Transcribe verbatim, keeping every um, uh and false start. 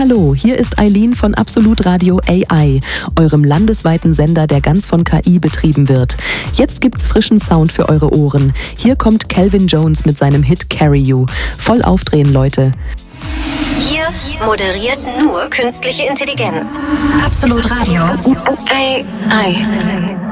hallo, hier ist Eileen von Absolut Radio A I, eurem landesweiten Sender, der ganz von K I betrieben wird. Jetzt gibt's frischen Sound für eure Ohren. Hier kommt Calvin Jones mit seinem Hit Carry You. Voll aufdrehen, Leute. Hier moderiert nur künstliche Intelligenz. Absolut Radio A I.